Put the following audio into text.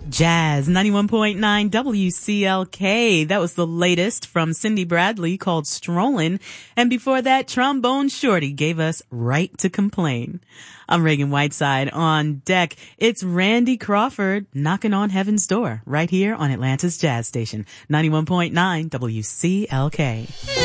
Jazz 91.9 WCLK. That was the latest from Cindy Bradley called Strollin'. And before that, Trombone Shorty gave us Right to Complain. I'm Reagan Whiteside. On deck, it's Randy Crawford knocking on heaven's door right here on Atlanta's Jazz Station 91.9 WCLK.